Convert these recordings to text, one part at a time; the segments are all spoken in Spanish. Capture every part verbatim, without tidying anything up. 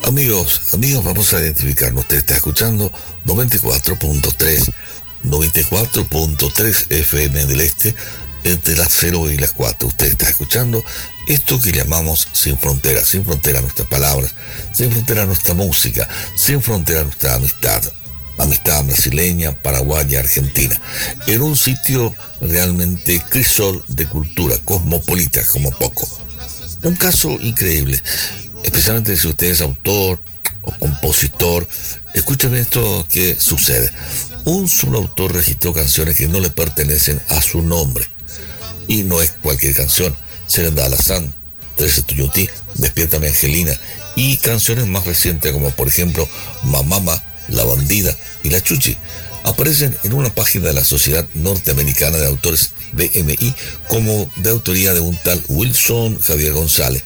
Amigos, amigos, vamos a identificarnos. Usted está escuchando noventa y cuatro punto tres, noventa y cuatro punto tres F M del Este, entre las cero y las cuatro. Usted está escuchando esto que llamamos Sin Fronteras. Sin frontera nuestras palabras, sin frontera nuestra música, sin frontera nuestra amistad. Amistad brasileña, paraguaya, argentina. En un sitio realmente crisol de cultura, cosmopolita como poco. Un caso increíble, especialmente si usted es autor o compositor. Escúcheme esto que sucede. Un solo autor registró canciones que no le pertenecen a su nombre. Y no es cualquier canción. Serenda Alazán, trece Tuyutí, Despiértame Angelina, y canciones más recientes como por ejemplo Mamama, La Bandida y La Chuchi aparecen en una página de la Sociedad Norteamericana de Autores B M I como de autoría de un tal Wilson Javier González.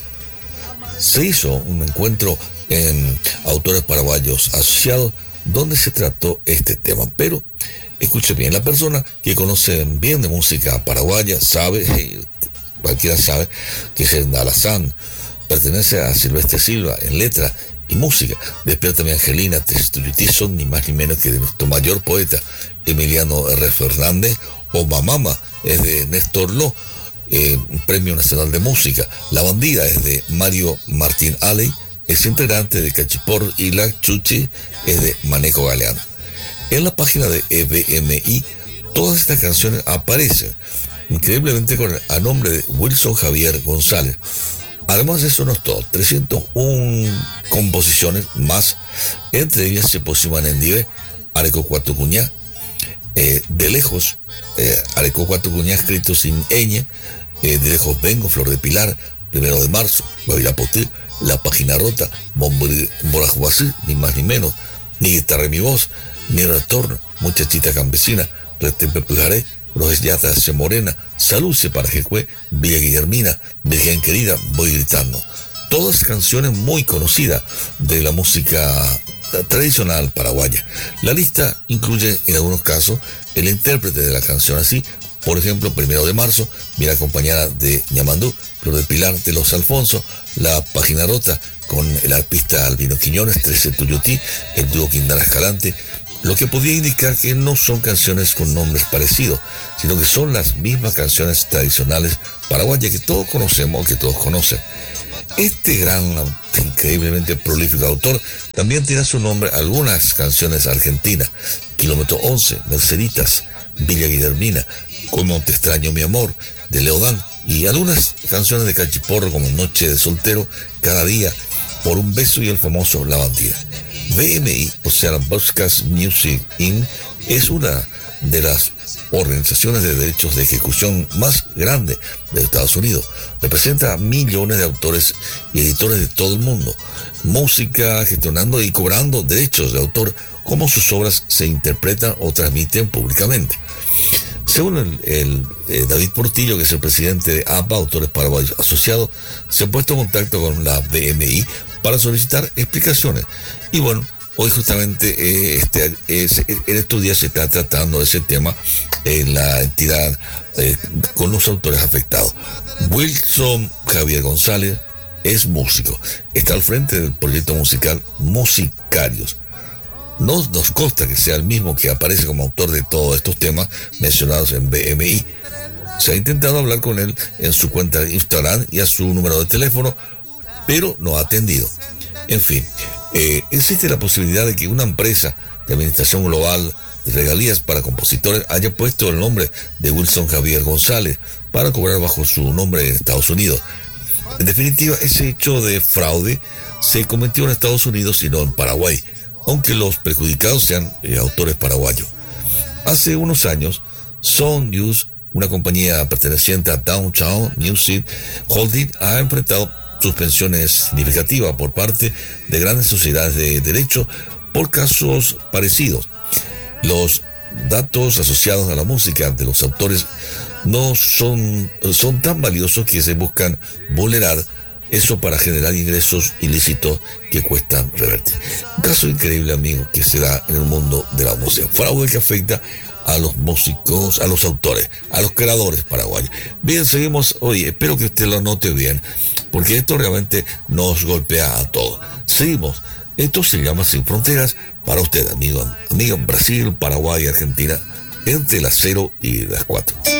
Se hizo un encuentro en Autores Paraguayos Asociados donde se trató este tema, pero escuche bien, la persona que conoce bien de música paraguaya sabe, cualquiera sabe, que Serenda Alazán pertenece a Silvestre Silva en letra y música. Despiértame Angelina, Tuyutí son ni más ni menos que de nuestro mayor poeta Emiliano R. Fernández, o Mamama es de Néstor Ló, eh, Premio Nacional de Música. La Bandida es de Mario Martín Aley, es integrante de Cachipor, y La Chuchi es de Maneco Galeano. En la página de E B M I todas estas canciones aparecen increíblemente con el, a nombre de Wilson Javier González. Además de eso no es todo, trescientas una composiciones más, entre ellas se posicionan en Dive, Areco Cuatucuñá, eh, de lejos, eh, Areco Cuatucuñá escrito sin ñ, eh, de lejos vengo, Flor de Pilar, Primero de Marzo, Guavirapotí, La Página Rota, Borajuasí, ni más ni menos, Ni Guitarra Mi Voz, Mi Retorno, Muchachita Campesina, Retempe Pujaré, Los Yatas se Morena, Saluce para Jecue, Villa Guillermina, Virgen Querida, Voy Gritando. Todas canciones muy conocidas de la música tradicional paraguaya. La lista incluye en algunos casos el intérprete de la canción así, por ejemplo, Primero de Marzo, viene acompañada de Ñamandú, Flor de Pilar de Los Alfonso, La Página Rota con el arpista Albino Quiñones, trece Tuyutí, el dúo Quintana Escalante, lo que podría indicar que no son canciones con nombres parecidos, sino que son las mismas canciones tradicionales paraguayas que todos conocemos, que todos conocen. Este gran, increíblemente prolífico autor también tiene a su nombre algunas canciones argentinas: Kilómetro once, Merceditas, Villa Guillermina, Como Te Extraño Mi Amor, de Leodán, y algunas canciones de Cachiporro como Noche de Soltero, Cada Día, Por un Beso y el famoso La Bandida. B M I, o sea, Broadcast Music Incorporated, es una de las organizaciones de derechos de ejecución más grande de Estados Unidos. Representa a millones de autores y editores de todo el mundo. Música, gestionando y cobrando derechos de autor, como sus obras se interpretan o transmiten públicamente. Según el, el eh, David Portillo, que es el presidente de A P A, Autores Paraguayos Asociados, se ha puesto en contacto con la B M I para solicitar explicaciones. Y bueno, hoy justamente eh, este, es, en estos días se está tratando ese tema en la entidad eh, con los autores afectados. Wilson Javier González es músico, está al frente del proyecto musical Musicarios. No nos consta que sea el mismo que aparece como autor de todos estos temas mencionados en B M I. Se ha intentado hablar con él en su cuenta de Instagram y a su número de teléfono, pero no ha atendido. En fin, eh, existe la posibilidad de que una empresa de administración global de regalías para compositores haya puesto el nombre de Wilson Javier González para cobrar bajo su nombre en Estados Unidos. En definitiva, ese hecho de fraude se cometió en Estados Unidos y no en Paraguay, aunque los perjudicados sean eh, autores paraguayos. Hace unos años, Sound News, una compañía perteneciente a Downtown Music Holding, ha enfrentado suspensiones significativas por parte de grandes sociedades de derecho por casos parecidos. Los datos asociados a la música de los autores no son, son tan valiosos que se buscan vulnerar eso para generar ingresos ilícitos que cuestan revertir. Un caso increíble, amigo, que se da en el mundo de la música. Fraude que afecta a los músicos, a los autores, a los creadores paraguayos. Bien, seguimos. Oye, espero que usted lo note bien, porque esto realmente nos golpea a todos. Seguimos Esto se llama Sin Fronteras para usted, amigo, amigo en Brasil, Paraguay, Argentina, entre las cero y las cuatro.